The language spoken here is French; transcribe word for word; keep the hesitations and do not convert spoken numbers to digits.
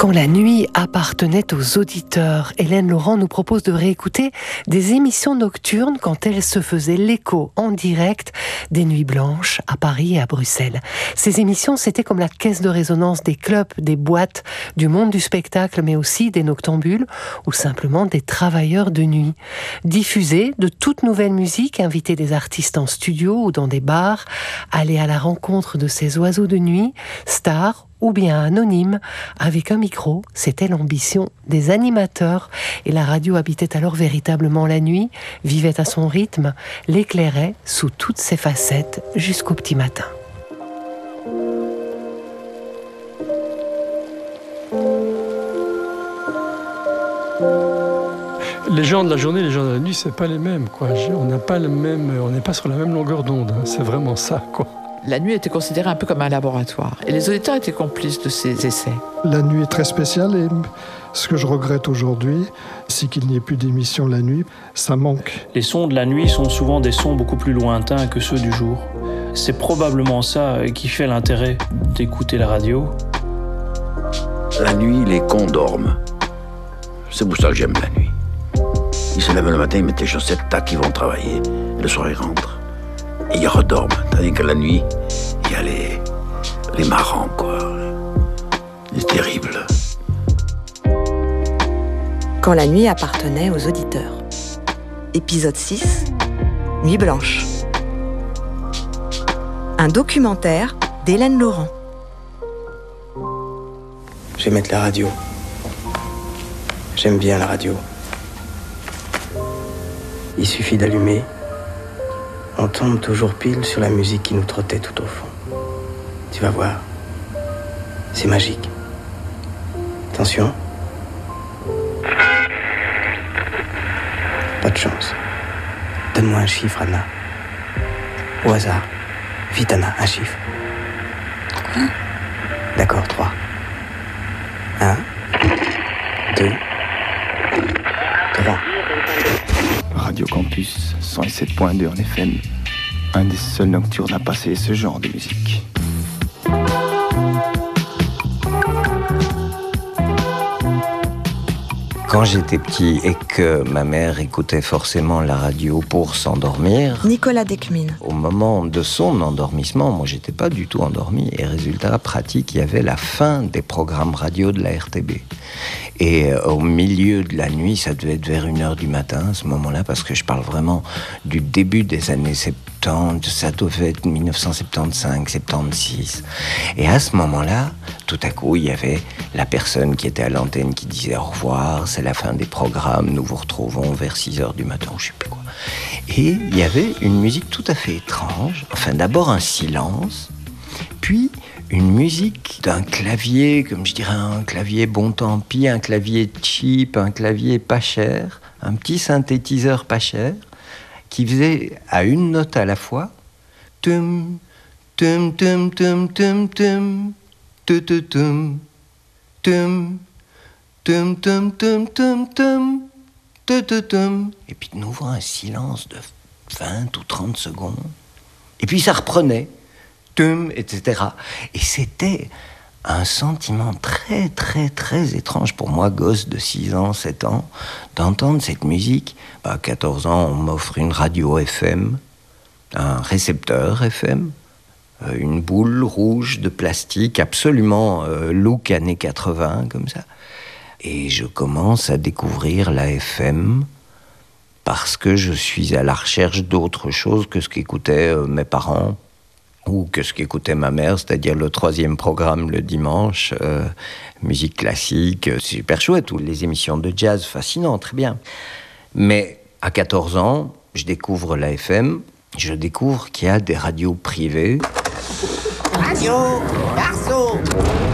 Quand la nuit appartenait aux auditeurs, Hélène Laurent nous propose de réécouter des émissions nocturnes quand elle se faisait l'écho en direct des Nuits Blanches à Paris et à Bruxelles. Ces émissions, c'était comme la caisse de résonance des clubs, des boîtes, du monde du spectacle, mais aussi des noctambules ou simplement des travailleurs de nuit. Diffuser de toute nouvelle musique, inviter des artistes en studio ou dans des bars, aller à la rencontre de ces oiseaux de nuit, stars ou bien anonyme, avec un micro, c'était l'ambition des animateurs. Et la radio habitait alors véritablement la nuit, vivait à son rythme, l'éclairait sous toutes ses facettes jusqu'au petit matin. Les gens de la journée, les gens de la nuit, c'est pas les mêmes, quoi. On n'a pas le même, on n'est pas sur la même longueur d'onde. Hein. C'est vraiment ça, quoi. La nuit était considérée un peu comme un laboratoire. Et les auditeurs étaient complices de ces essais. La nuit est très spéciale et ce que je regrette aujourd'hui, c'est qu'il n'y ait plus d'émissions la nuit. Ça manque. Les sons de la nuit sont souvent des sons beaucoup plus lointains que ceux du jour. C'est probablement ça qui fait l'intérêt d'écouter la radio. La nuit, les cons dorment. C'est pour ça que j'aime la nuit. Ils se lèvent le matin, ils mettent les chaussettes, tac, ils vont travailler. Le soir, ils rentrent. Et ils redorment. Tandis que la nuit, il y a les, les marrants, quoi. C'est terrible. Quand la nuit appartenait aux auditeurs. Épisode six, Nuit Blanche. Un documentaire d'Hélène Laurent. Je vais mettre la radio. J'aime bien la radio. Il suffit d'allumer. On tombe toujours pile sur la musique qui nous trottait tout au fond. Tu vas voir. C'est magique. Attention. Pas de chance. Donne-moi un chiffre, Anna. Au hasard. Vite, Anna, un chiffre. Quoi ? D'accord, trois. Un. Deux. Trois. Radio Campus cent sept point deux en F M, un des seuls nocturnes à passer ce genre de musique. Quand j'étais petit et que ma mère écoutait forcément la radio pour s'endormir, Nicolas Dekmin. Au moment de son endormissement, moi j'étais pas du tout endormi et résultat pratique, il y avait la fin des programmes radio de la R T B. Et euh, au milieu de la nuit, ça devait être vers une heure du matin à ce moment-là, parce que je parle vraiment du début des années soixante-dix, ça devait être dix-neuf cent soixante-quinze, soixante-seize. Et à ce moment-là, tout à coup, il y avait la personne qui était à l'antenne qui disait au revoir, c'est la fin des programmes, nous vous retrouvons vers six heures du matin, je sais plus quoi. Et il y avait une musique tout à fait étrange, enfin d'abord un silence, puis une musique d'un clavier, comme je dirais un clavier bon tant pis, un clavier cheap, un clavier pas cher, un petit synthétiseur pas cher, qui faisait à une note à la fois tum tum tum tum tum tum tum tum tum tum tum tum tum tum tum tum, et puis de nouveau un silence de vingt ou trente secondes, et puis ça reprenait tum, et cetera. Et c'était un sentiment très, très, très étrange pour moi, gosse de six ans, sept ans, d'entendre cette musique. À quatorze ans, on m'offre une radio F M, un récepteur F M, une boule rouge de plastique, absolument euh, look années quatre-vingts, comme ça. Et je commence à découvrir la F M parce que je suis à la recherche d'autre chose que ce qu'écoutaient euh, mes parents, ou que ce qu'écoutait ma mère, c'est-à-dire le troisième programme le dimanche, euh, musique classique, c'est super chouette, ou les émissions de jazz, fascinant, très bien. Mais à quatorze ans, je découvre la F M, je découvre qu'il y a des radios privées. Radio, garçon,